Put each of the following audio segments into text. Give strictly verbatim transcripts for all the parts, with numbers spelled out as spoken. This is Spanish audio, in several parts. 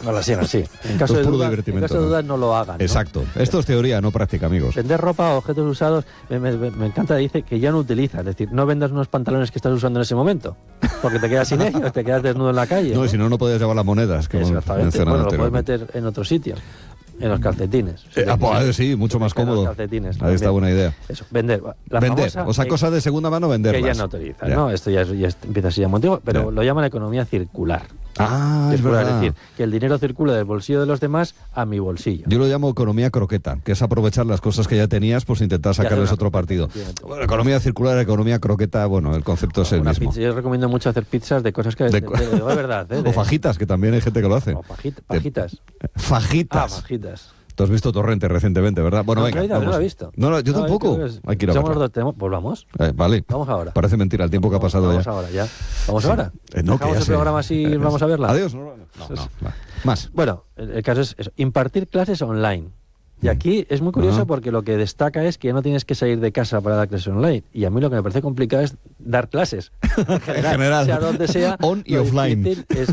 No la sigan, sí. En caso, Es de, puro duda, en divertimento, caso de ¿no? dudas no lo hagan, ¿no? Exacto. Esto es teoría, no práctica, amigos. Vender ropa o objetos usados, me, me, me encanta, dice que ya no utilizas. Es decir, no vendas unos pantalones que estás usando en ese momento, porque te quedas sin ellos, te quedas desnudo en la calle. No, ¿no? y si no, no podías llevar las monedas que hemos Exactamente. mencionado Bueno, lo puedes anteriormente. meter en otro sitio, en los calcetines. Eh, ah, pues, sí, mucho más En los cómodo. calcetines, Ahí está, también. buena idea. Eso, vender. La Vender, famosa o sea, que- cosas de segunda mano, venderlas. que ya no utilizas, Ya. ¿no? Esto ya, es- ya es- empieza a ser ya muy antiguo, pero Ya. lo llaman economía circular. Ah, es Circular, verdad. es decir, que el dinero circula del bolsillo de los demás a mi bolsillo. Yo lo llamo economía croqueta, que es aprovechar las cosas que ya tenías, pues intentar hacer sacarles una otro croqueta, partido. efectivamente. Bueno, economía circular, economía croqueta, bueno, el concepto es el Una mismo. pizza, yo recomiendo mucho hacer pizzas de cosas que... De De, co- de- de- de verdad, ¿eh? De- O fajitas, que también hay gente que lo hace. o fajit- fajitas. Ah, Fajitas. fajitas. Tú has visto Torrente recientemente, ¿verdad? Bueno, No, venga, no, he ido, no vamos. lo he visto. No, no, yo No, tampoco. creo que es- Hay que ir a somos verla. los dos, tenemos- pues vamos. Eh, vale. Vamos ahora. Parece mentira el tiempo que ha pasado vamos ya. ahora, ya. Vamos Sí. ahora. Eh, no, que Dejamos ya el sé. programa así Eh, vamos a verla. Adiós. No, no, no, no, no. Más. Bueno, el, el caso es eso, impartir clases online. Y aquí es muy curioso Ajá. porque lo que destaca es que no tienes que salir de casa para dar clases online. Y a mí lo que me parece complicado es dar clases. En general. general. Sea donde sea. On y lo offline. difícil es-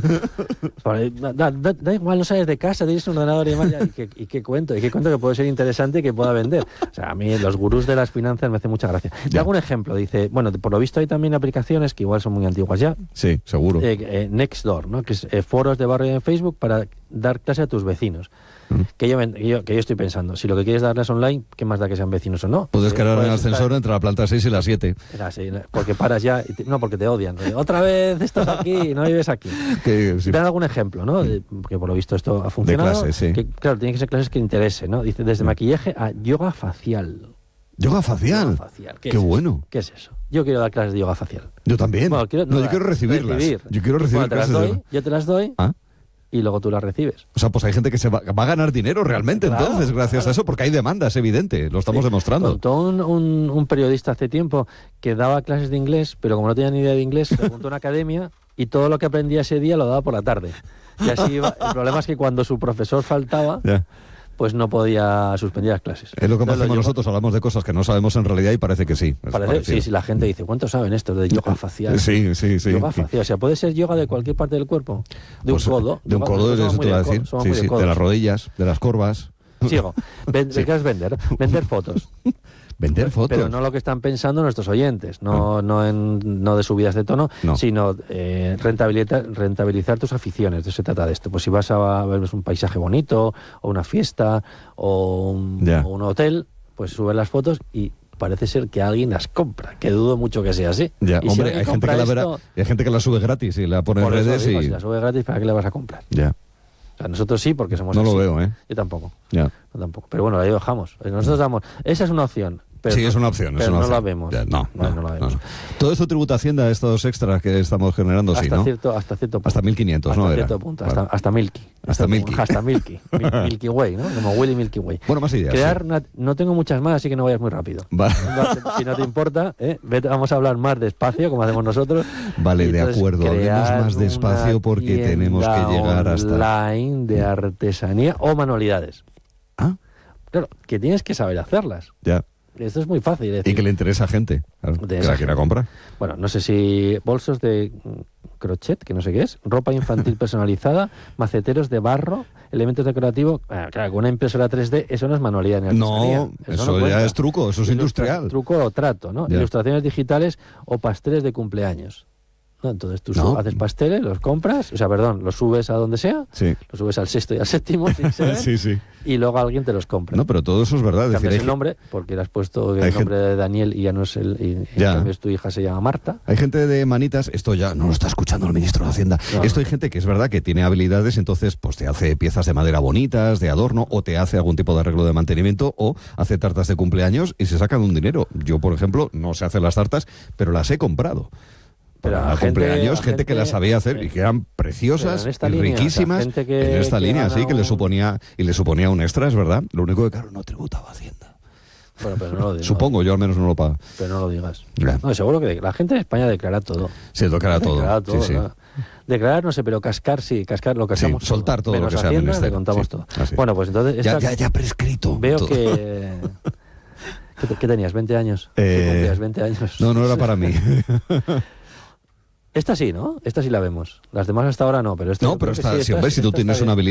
da, da- da igual, no sales de casa, tienes un ordenador y demás. ya, ¿Y qué, y qué cuento? ¿Y qué cuento que puede ser interesante y que pueda vender? O sea, a mí los gurús de las finanzas me hacen mucha gracia. Te Ya. hago un ejemplo. Dice, bueno, por lo visto hay también aplicaciones que igual son muy antiguas ya. Sí, seguro. Eh, eh, Nextdoor, ¿no? Que es eh, foros de barrio en Facebook para dar clase a tus vecinos. Mm. Que yo, que, yo, que yo estoy pensando, si lo que quieres darles online, ¿qué más da que sean vecinos o no? Puedes Eh, quedar en el puedes ascensor estar- entre la planta seis y la siete. Era así, porque paras ya, y te- no, porque te odian. Eh, Otra vez estás aquí y no vives aquí. Que, sí. Te dan algún ejemplo, ¿no? De- que por lo visto esto ha funcionado. clases, sí. Que, claro, tienen que ser clases que interesen, ¿no? Dice, desde Mm. maquillaje a yoga facial. Yoga facial. Yoga facial. ¿Qué Qué es eso? bueno. ¿Qué es eso? Yo quiero dar clases de yoga facial. Yo también. Bueno, quiero- no, yo no, quiero recibirlas. recibir. Yo quiero recibir Bueno, te las clases de- doy, yo te las doy Ah. y luego tú las recibes. O sea, pues hay gente que se va, va a ganar dinero realmente Claro, entonces, gracias claro. a eso, porque hay demanda, es evidente, lo estamos Sí. demostrando. Contó un, un, un periodista hace tiempo que daba clases de inglés, pero como no tenía ni idea de inglés, se apuntó a una academia y todo lo que aprendía ese día lo daba por la tarde. Y así iba. El problema es que cuando su profesor faltaba, Ya. pues no podía suspender las clases. Es lo que Entonces, hacemos yoga- nosotros, hablamos de cosas que no sabemos en realidad y parece que sí. es Parece, parecido. sí, sí, la gente dice, ¿cuántos saben esto de yoga facial? Sí, sí, sí. Yoga facial, o sea, puede ser yoga de cualquier parte del cuerpo. De Pues, un codo. De un Yoga- codo, somos eso muy te iba a de co- decir. somos Sí, muy de sí, de codos. las rodillas, de las corvas. Sigo. Ven- Sí. ¿Qué es vender? Vender fotos. Vender fotos. Pero no lo que están pensando nuestros oyentes, no, no, en, no de subidas de tono, No. sino eh, rentabilizar, rentabilizar tus aficiones. De eso se trata de esto. Pues si vas a ver un paisaje bonito, o una fiesta, o un, Ya. o un hotel, pues subes las fotos y parece ser que alguien las compra, que dudo mucho que sea así. Ya, Y si hombre, alguien hay gente, compra que la verá, esto, y hay gente que la sube gratis y la pone en por eso redes digo, y... si la subes gratis, ¿para qué la vas a comprar? Ya, O sea, nosotros sí, porque somos no lo así. veo, ¿eh? Yo tampoco, Ya. yo tampoco. Pero bueno, ahí lo dejamos. Nosotros damos... Esa es una opción. Pero sí, no- es una opción. pero es una no opción. la vemos. Ya, no, no, no, no la no, vemos. no. Todo esto tributa a Hacienda, estos extras que estamos generando, sí, hasta ¿no? cierto hasta cierto punto. Hasta mil quinientos, hasta ¿no? Era. cierto punto, Vale. hasta, hasta Milky Hasta Milky. hasta Milky Mil- Milky Way, ¿no? Como Willy Milky Way. Bueno, más ideas. Crear sí. una- no tengo muchas más, así que no vayas muy rápido. Va- No, si no te importa, ¿eh? Vete, vamos a hablar más despacio, como hacemos nosotros. Vale, Y de entonces acuerdo. Hablemos crear más despacio una porque tenemos que tienda llegar hasta... online de artesanía o manualidades. Ah, Claro, que tienes que saber hacerlas. ya. Esto es muy fácil. es Y decir, que le interesa a gente, claro, De que esa la quiera gente. comprar. Bueno, no sé si bolsos de mm, crochet, que no sé qué es, ropa infantil personalizada, maceteros de barro, elementos decorativos. Ah, claro, con una impresora tres D, eso no es manualidad ni artesanía. No, eso, no ya cuenta. es truco, eso es Ilustra- industrial. Truco o trato, ¿no? Ya. Ilustraciones digitales o pasteles de cumpleaños. ¿No? Entonces tú No. su- haces pasteles, los compras, o sea, perdón, los subes a donde sea, Sí, los subes al sexto y al séptimo, sin ser, sí, sí. y luego alguien te los compra. No, pero todo eso es verdad. Es decir, Cambias hay, el nombre, porque le has puesto el hay nombre de Daniel y ya no es el... Y, y Ya. en cambio tu hija se llama Marta. hay gente de manitas, esto ya no lo está escuchando el ministro de Hacienda. No. Esto hay gente que es verdad que tiene habilidades, entonces pues te hace piezas de madera bonitas, de adorno, o te hace algún tipo de arreglo de mantenimiento, o hace tartas de cumpleaños y se sacan un dinero. Yo, por ejemplo, no sé hacer las tartas, pero las he comprado. Pero Para a gente- cumpleaños, a gente, que gente- las sabía hacer y que eran preciosas Pero en esta y línea, o sea, riquísimas. gente que- en esta que línea, gana sí, que le un- suponía y le suponía un extra, es verdad. Lo único que, claro, no tributaba Hacienda. Bueno, pero no lo digas. Supongo, yo al menos no lo pago. Pero no lo digas. Ya. No, seguro que la gente en España declara todo. Se tocará todo. Declarar todo, sí, sí. ¿no? Declarar no sé, pero cascar sí, cascar lo cascamos. Sí, soltar todo lo Menos que sea Hacienda, menester, le contamos sí, todo. así. Bueno, pues entonces Ya, esta- ya, ya prescrito. veo todo. que... ¿Qué, te- qué tenías? ¿veinte años? Eh, ¿Qué cumplías? veinte años. No, no era para mí. Esta sí, ¿no? Esta sí la vemos. Las demás hasta ahora no, pero esta No, yo pero creo que está, sí, sí, esta- hombre, si tú esta está tienes bien. una habilidad